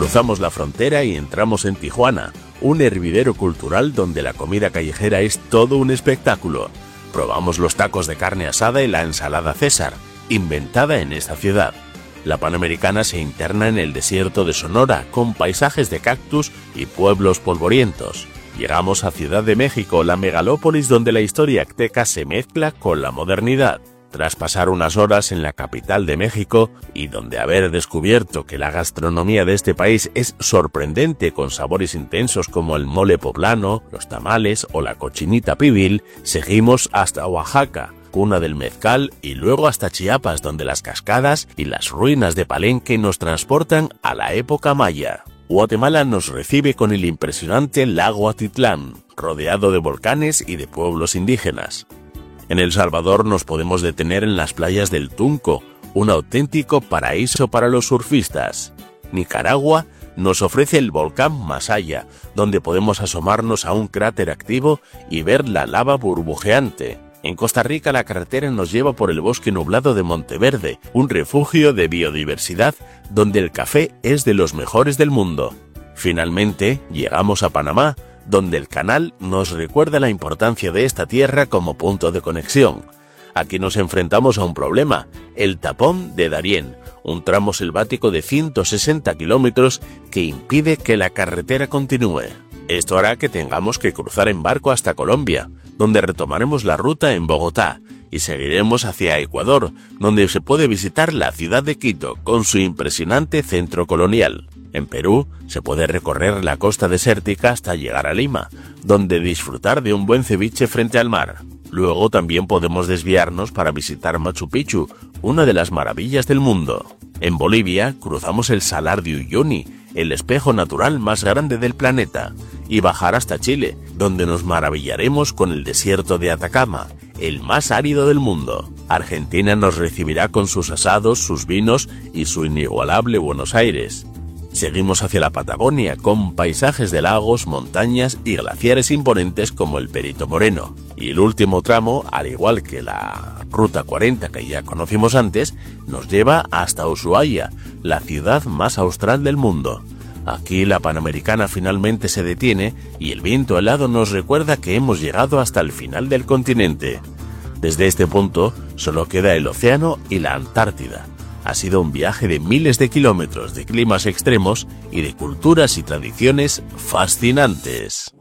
Cruzamos la frontera y entramos en Tijuana, un hervidero cultural donde la comida callejera es todo un espectáculo. Probamos los tacos de carne asada y la ensalada César, inventada en esta ciudad. La Panamericana se interna en el desierto de Sonora, con paisajes de cactus y pueblos polvorientos. Llegamos a Ciudad de México, la megalópolis donde la historia azteca se mezcla con la modernidad. Tras pasar unas horas en la capital de México y donde haber descubierto que la gastronomía de este país es sorprendente con sabores intensos como el mole poblano, los tamales o la cochinita pibil, seguimos hasta Oaxaca, cuna del mezcal, y luego hasta Chiapas, donde las cascadas y las ruinas de Palenque nos transportan a la época maya. Guatemala nos recibe con el impresionante lago Atitlán, rodeado de volcanes y de pueblos indígenas. En El Salvador nos podemos detener en las playas del Tunco, un auténtico paraíso para los surfistas. Nicaragua nos ofrece el volcán Masaya, donde podemos asomarnos a un cráter activo y ver la lava burbujeante. En Costa Rica la carretera nos lleva por el bosque nublado de Monteverde, un refugio de biodiversidad donde el café es de los mejores del mundo. Finalmente, llegamos a Panamá, donde el canal nos recuerda la importancia de esta tierra como punto de conexión. Aquí nos enfrentamos a un problema, el tapón de Darién, un tramo selvático de 160 kilómetros que impide que la carretera continúe. Esto hará que tengamos que cruzar en barco hasta Colombia, donde retomaremos la ruta en Bogotá y seguiremos hacia Ecuador, donde se puede visitar la ciudad de Quito con su impresionante centro colonial. En Perú se puede recorrer la costa desértica hasta llegar a Lima, donde disfrutar de un buen ceviche frente al mar. Luego también podemos desviarnos para visitar Machu Picchu, una de las maravillas del mundo. En Bolivia cruzamos el Salar de Uyuni, el espejo natural más grande del planeta, y bajar hasta Chile, donde nos maravillaremos con el desierto de Atacama, el más árido del mundo. Argentina nos recibirá con sus asados, sus vinos y su inigualable Buenos Aires. Seguimos hacia la Patagonia con paisajes de lagos, montañas y glaciares imponentes como el Perito Moreno. Y el último tramo, al igual que la Ruta 40 que ya conocimos antes, nos lleva hasta Ushuaia, la ciudad más austral del mundo. Aquí la Panamericana finalmente se detiene y el viento helado nos recuerda que hemos llegado hasta el final del continente. Desde este punto solo queda el océano y la Antártida. Ha sido un viaje de miles de kilómetros de climas extremos y de culturas y tradiciones fascinantes.